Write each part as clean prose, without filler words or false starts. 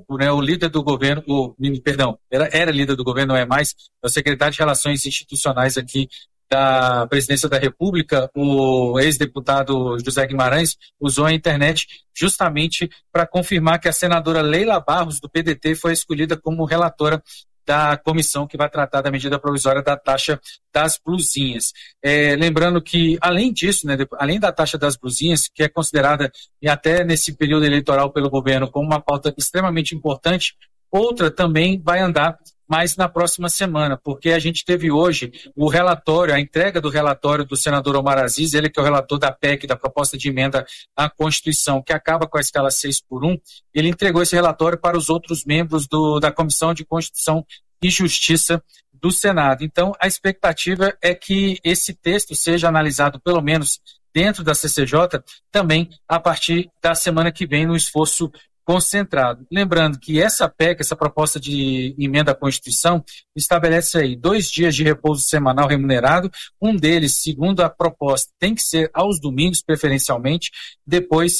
o líder do governo, era líder do governo, não é mais, é o secretário de Relações Institucionais aqui da Presidência da República, o ex-deputado José Guimarães, usou a internet justamente para confirmar que a senadora Leila Barros, do PDT, foi escolhida como relatora da comissão que vai tratar da medida provisória da taxa das blusinhas. Lembrando que, além disso, né, além da taxa das blusinhas, que é considerada, e até nesse período eleitoral pelo governo, como uma pauta extremamente importante, outra também vai andar mais na próxima semana, porque a gente teve hoje o relatório, a entrega do relatório do senador Omar Aziz, ele que é o relator da PEC, da proposta de emenda à Constituição, que acaba com a escala 6x1, ele entregou esse relatório para os outros membros da Comissão de Constituição e Justiça do Senado. Então, a expectativa é que esse texto seja analisado, pelo menos dentro da CCJ, também a partir da semana que vem, no esforço concentrado. Lembrando que essa PEC, essa proposta de emenda à Constituição, estabelece aí 2 dias de repouso semanal remunerado, um deles, segundo a proposta, tem que ser aos domingos, preferencialmente, depois,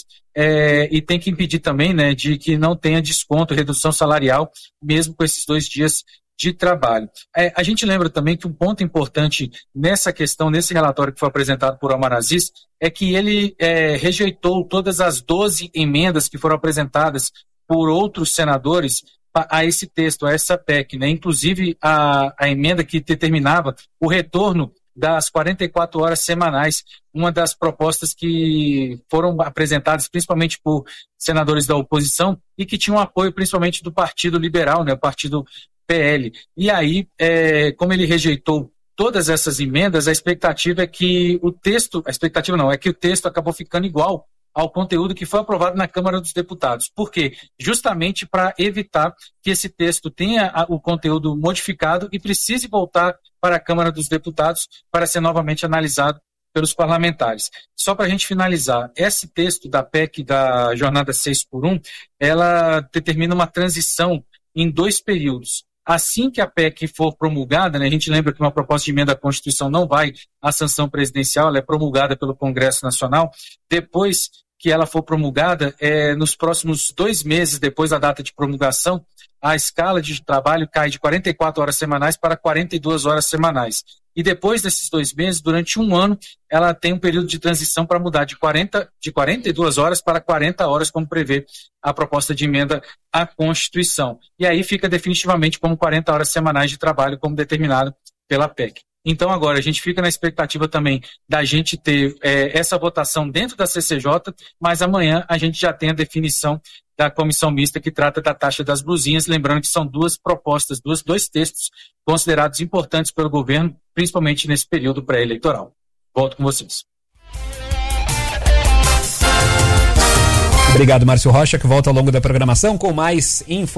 e tem que impedir também, né, de que não tenha desconto, redução salarial, mesmo com esses 2 dias de trabalho. A gente lembra também que um ponto importante nessa questão, nesse relatório que foi apresentado por Omar Aziz, é que ele rejeitou todas as 12 emendas que foram apresentadas por outros senadores a esse texto, a essa PEC, né? Inclusive a emenda que determinava o retorno das 44 horas semanais, uma das propostas que foram apresentadas principalmente por senadores da oposição e que tinham apoio principalmente do Partido Liberal, né? O Partido PL. E aí, como ele rejeitou todas essas emendas, a expectativa é que o texto, que o texto acabou ficando igual ao conteúdo que foi aprovado na Câmara dos Deputados. Por quê? Justamente para evitar que esse texto tenha o conteúdo modificado e precise voltar para a Câmara dos Deputados para ser novamente analisado pelos parlamentares. Só para a gente finalizar, esse texto da PEC da jornada 6x1, ela determina uma transição em 2 períodos. Assim que a PEC for promulgada, né, a gente lembra que uma proposta de emenda à Constituição não vai à sanção presidencial, ela é promulgada pelo Congresso Nacional. Depois que ela for promulgada, nos próximos 2 meses depois da data de promulgação, a escala de trabalho cai de 44 horas semanais para 42 horas semanais. E depois desses 2 meses, durante 1 ano, ela tem um período de transição para mudar de 42 horas para 40 horas, como prevê a proposta de emenda à Constituição. E aí fica definitivamente como 40 horas semanais de trabalho, como determinado pela PEC. Então agora a gente fica na expectativa também da gente ter essa votação dentro da CCJ, mas amanhã a gente já tem a definição da comissão mista que trata da taxa das blusinhas, lembrando que são 2 propostas, 2 textos considerados importantes pelo governo, principalmente nesse período pré-eleitoral. Volto com vocês. Obrigado, Márcio Rocha, que volta ao longo da programação com mais informações.